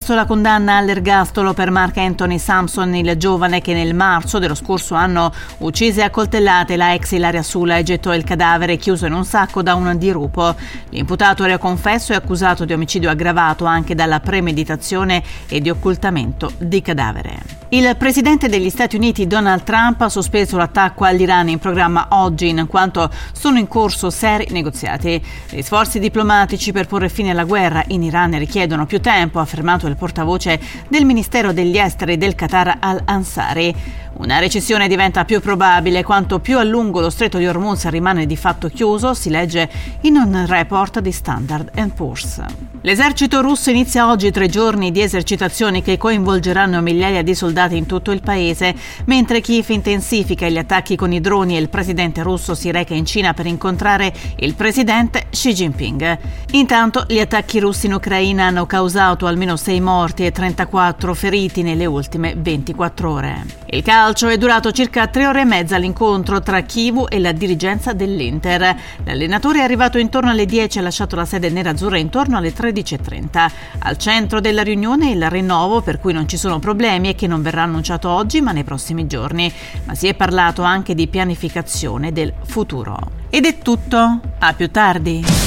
concesso la condanna all'ergastolo per Mark Anthony Sampson, il giovane che nel marzo dello scorso anno uccise a coltellate la ex Ilaria Sula e gettò il cadavere chiuso in un sacco da un dirupo. L'imputato era confesso e accusato di omicidio aggravato anche dalla premeditazione e di occultamento di cadavere. Il presidente degli Stati Uniti Donald Trump ha sospeso l'attacco all'Iran in programma oggi, in quanto sono in corso seri negoziati. Gli sforzi diplomatici per porre fine alla guerra in Iran richiedono più tempo, ha affermato il portavoce del Ministero degli Esteri del Qatar Al-Ansari. Una recessione diventa più probabile quanto più a lungo lo stretto di Hormuz rimane di fatto chiuso, si legge in un report di Standard & Poor's. L'esercito russo inizia oggi 3 giorni di esercitazioni che coinvolgeranno migliaia di soldati in tutto il paese, mentre Kiev intensifica gli attacchi con i droni e il presidente russo si reca in Cina per incontrare il presidente Xi Jinping. Intanto gli attacchi russi in Ucraina hanno causato almeno 6 morti e 34 feriti nelle ultime 24 ore. Il calcio è durato circa 3 ore e mezza l'incontro tra Chivu e la dirigenza dell'Inter. L'allenatore è arrivato intorno alle 10 e ha lasciato la sede nerazzurra intorno alle 13:30. Al centro della riunione il rinnovo, per cui non ci sono problemi e che non verrà annunciato oggi ma nei prossimi giorni. Ma si è parlato anche di pianificazione del futuro. Ed è tutto, a più tardi.